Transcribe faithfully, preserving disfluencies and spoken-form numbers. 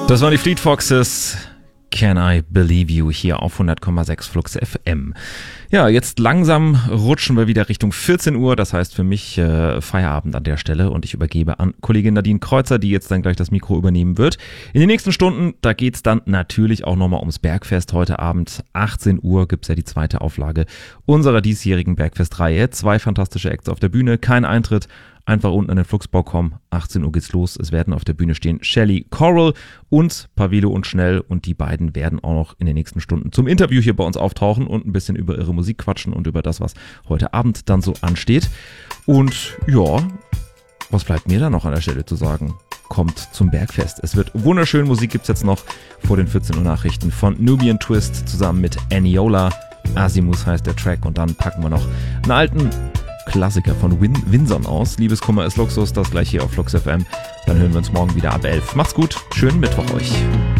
Das waren die Fleet Foxes. Can I Believe You hier auf hundert Komma sechs Flux F M. Ja, jetzt langsam rutschen wir wieder Richtung vierzehn Uhr. Das heißt für mich äh, Feierabend an der Stelle und ich übergebe an Kollegin Nadine Kreuzer, die jetzt dann gleich das Mikro übernehmen wird. In den nächsten Stunden, da geht's dann natürlich auch nochmal ums Bergfest. Heute Abend achtzehn Uhr gibt's ja die zweite Auflage unserer diesjährigen Bergfestreihe. Zwei fantastische Acts auf der Bühne, kein Eintritt. Einfach unten an den Flugsbau kommen, achtzehn Uhr geht's los. Es werden auf der Bühne stehen Shelly Coral und Pavilo und Schnell und die beiden werden auch noch in den nächsten Stunden zum Interview hier bei uns auftauchen und ein bisschen über ihre Musik quatschen und über das, was heute Abend dann so ansteht. Und ja, was bleibt mir da noch an der Stelle zu sagen? Kommt zum Bergfest. Es wird wunderschön. Musik gibt's jetzt noch vor den vierzehn Uhr Nachrichten von Nubian Twist zusammen mit Aniola. Asimus heißt der Track und dann packen wir noch einen alten Klassiker von Win- Winson aus. Liebeskummer ist Luxus, das gleich hier auf Flux F M. Dann hören wir uns morgen wieder ab elf. Macht's gut, schönen Mittwoch euch.